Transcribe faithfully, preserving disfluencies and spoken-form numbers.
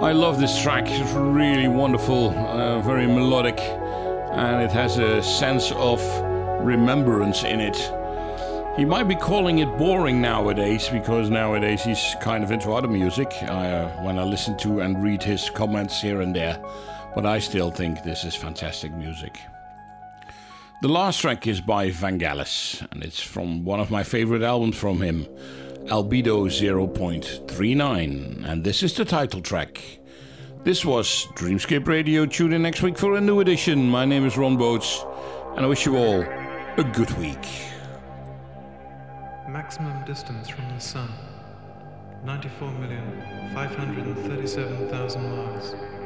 I love this track. It's really wonderful, uh, very melodic, and it has a sense of remembrance in it. He might be calling it boring nowadays, because nowadays he's kind of into other music, uh, when I listen to and read his comments here and there. But I still think this is fantastic music. The last track is by Vangelis, and it's from one of my favorite albums from him, Albedo zero point three nine, and this is the title track. This was Dreamscape Radio. Tune in next week for a new edition. My name is Ron Boats, and I wish you all a good week. Maximum distance from the Sun, ninety-four million five hundred thirty-seven thousand miles.